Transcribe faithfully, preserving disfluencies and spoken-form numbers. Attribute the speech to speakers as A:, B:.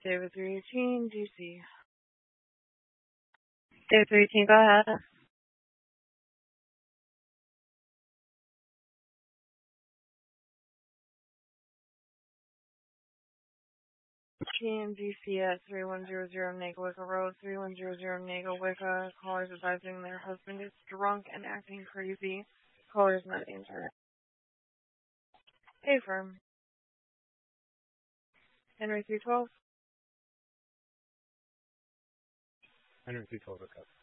A: David three eighteen, D C. David three eighteen, go ahead. T M D C at three one zero zero Nagawicca Road, three one zero zero Nagawicca. Callers advising their husband is drunk and acting crazy. Callers not answering. Hey, firm. Henry three twelve.
B: Henry three twelve, okay.